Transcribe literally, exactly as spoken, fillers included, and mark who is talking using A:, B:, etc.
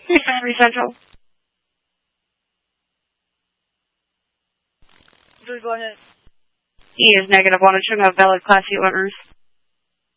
A: Refinery Central.
B: Please go ahead.
A: E is negative one. I should have valid Class C orders.